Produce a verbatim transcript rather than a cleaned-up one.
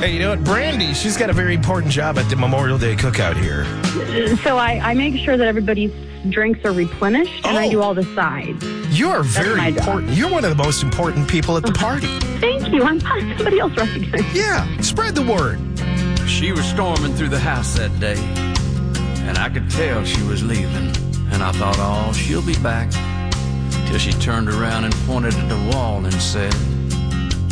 Hey, you know what? Brandy, she's got a very important job at the Memorial Day cookout here. So I, I make sure that everybody's drinks are replenished, and Oh. I do all the sides. You're very my job. important. You're one of the most important people at the party. Thank you. I'm glad somebody else recognized. Yeah, spread the word. She was storming through the house that day, and I could tell she was leaving. And I thought, oh, she'll be back. Till she turned around and pointed at the wall and said,